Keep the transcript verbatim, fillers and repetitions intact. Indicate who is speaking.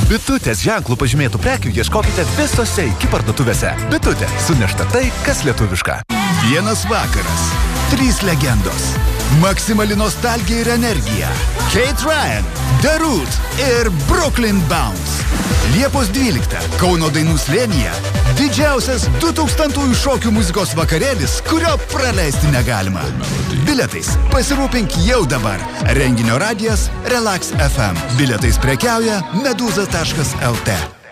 Speaker 1: Bitutės ženklų pažymėtų prekių ieškokite visose iki parduotuvėse. Bitutė. Sunešta tai, kas lietuviška.
Speaker 2: Vienas vakaras. Trys legendos. Maksimali nostalgija ir energija. Kate Ryan, The Root ir Brooklyn Bounce. Liepos dvyliktą Kauno dainų slėnyje didžiausias du tūkstantųjų šokių muzikos vakarėlis, kurio praleisti negalima. Biletais pasirūpink jau dabar. Renginio radijas Relax F M. Biletais prekiauja meduza taškas L T.